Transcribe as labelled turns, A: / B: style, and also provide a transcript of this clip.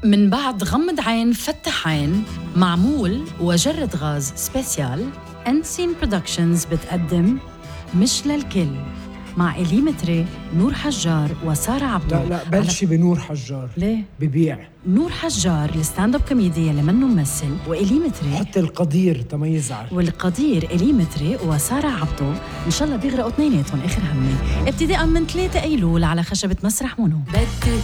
A: من بعد غمض عين فتح عين معمول وجرد غاز سبيسيال، أنسين برودكشنز بتقدم مش للكل مع إليمتري، نور حجار وسارة عبدو.
B: لا بلشي بنور حجار.
A: ليه؟
B: ببيع
A: نور حجار الستاند اب كوميدي اللي منه ممثل، وإليمتري
B: حتى القدير تميزعر،
A: والقدير إليمتري وسارة عبدو. إن شاء الله بيغرقوا اثنيناتهم آخر همي ابتداء من 3 أيلول على خشبة مسرح مونو.
C: بدي